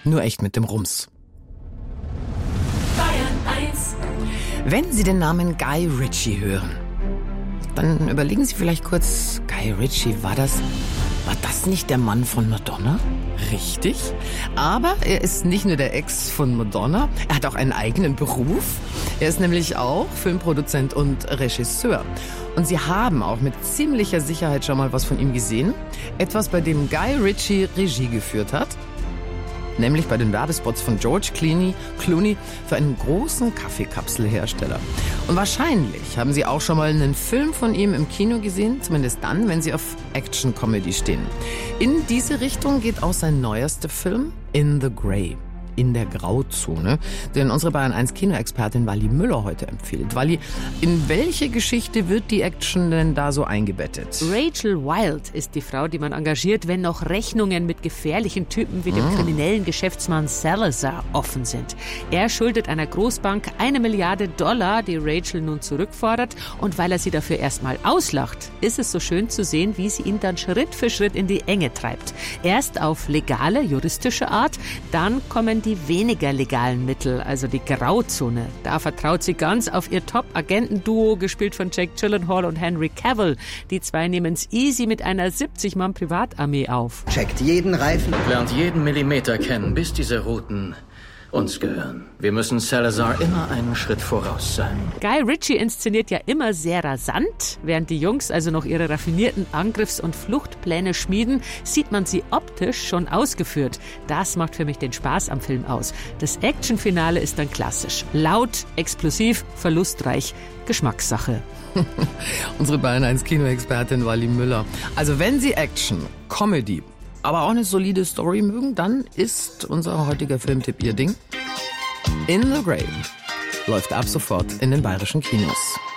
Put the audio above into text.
Nur echt mit dem Rums. Bayern 1. Wenn Sie den Namen Guy Ritchie hören, dann überlegen Sie vielleicht kurz, Guy Ritchie, war das nicht der Mann von Madonna? Richtig, aber er ist nicht nur der Ex von Madonna, er hat auch einen eigenen Beruf. Er ist nämlich auch Filmproduzent und Regisseur. Und Sie haben auch mit ziemlicher Sicherheit schon mal was von ihm gesehen. Etwas, bei dem Guy Ritchie Regie geführt hat. Nämlich bei den Werbespots von George Clooney für einen großen Kaffeekapselhersteller. Und wahrscheinlich haben Sie auch schon mal einen Film von ihm im Kino gesehen, zumindest dann, wenn Sie auf Action-Comedy stehen. In diese Richtung geht auch sein neuester Film, In the Grey. In der Grauzone, den unsere Bayern 1 Kinoexpertin Wally Müller heute empfiehlt. Wally, in welche Geschichte wird die Action denn da so eingebettet? Rachel Wild ist die Frau, die man engagiert, wenn noch Rechnungen mit gefährlichen Typen wie dem kriminellen Geschäftsmann Salazar offen sind. Er schuldet einer Großbank $1 Milliarde, die Rachel nun zurückfordert. Und weil er sie dafür erstmal auslacht, ist es so schön zu sehen, wie sie ihn dann Schritt für Schritt in die Enge treibt. Erst auf legale, juristische Art, dann kommen die weniger legalen Mittel, also die Grauzone. Da vertraut sie ganz auf ihr Top-Agentenduo, gespielt von Jake Gyllenhaal und Henry Cavill. Die zwei nehmen es easy mit einer 70-Mann-Privatarmee auf. Checkt jeden Reifen. Lernt jeden Millimeter kennen, bis diese Routen uns gehören. Wir müssen Salazar immer einen Schritt voraus sein. Guy Ritchie inszeniert ja immer sehr rasant. Während die Jungs also noch ihre raffinierten Angriffs- und Fluchtpläne schmieden, sieht man sie optisch schon ausgeführt. Das macht für mich den Spaß am Film aus. Das Actionfinale ist dann klassisch. Laut, explosiv, verlustreich. Geschmackssache. Unsere Bayern 1 Kinoexpertin Wally Müller. Also wenn Sie Action, Comedy, aber auch eine solide Story mögen, dann ist unser heutiger Filmtipp Ihr Ding. In the Grey läuft ab sofort in den bayerischen Kinos.